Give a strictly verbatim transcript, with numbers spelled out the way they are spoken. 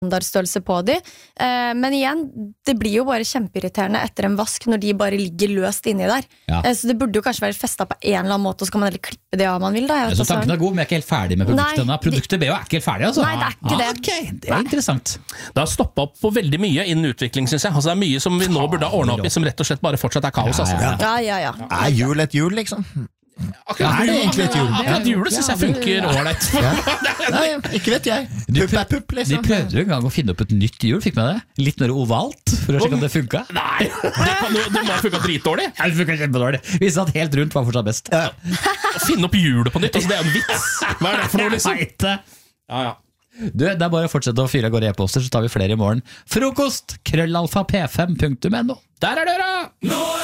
standardstørrelse på de. Eh, men igjen, det blir jo bare kjempeirriterende etter en vask når de bare ligger løst inni der. Ja. Eh, så det burde jo kanskje være festet på en eller annen måte, og så kan man heller klippe det av man vil. Da. Jeg vet Så hva tanken søren. er god, men jeg er ikke helt ferdig med produktet ennå. Produktet B er ikke helt ferdig, altså. Nei, det er ikke ah, det. Ok, det er interessant. Det har stoppet opp på veldig mye innen utvikling, synes jeg. Altså, det er mye som vi nå burde ha ordnet opp i, som rett og slett bare fortsatt er kaos. Altså. Ja, Ja, ja, ja. Er jul et jul, liksom? Akkurat, Er det egentlig et jul? akkurat julet synes jeg funker ålreit. Ja. Nei, ikke vet jeg. Pupp er pupp, De liksom. prøvde jo en gang å finne opp et nytt hjul, fikk med det? Litt mer ovalt, for å sjekke om det funka. Nei, det, kan, det må ha funket dritdårlig. Ja, det funka kjempedårlig. Vi satt helt rundt, var fortsatt best. Ja. Å finne opp hjulet på nytt, altså, det er jo en vits. Hva er det for noe, liksom? Jeg vet det. Ja, ja. Du, det er bare å fortsette å fyre av gårde e-poster, så tar vi flere i morgen. Frokost, krøllalfa p fem punktum no. Der er døra!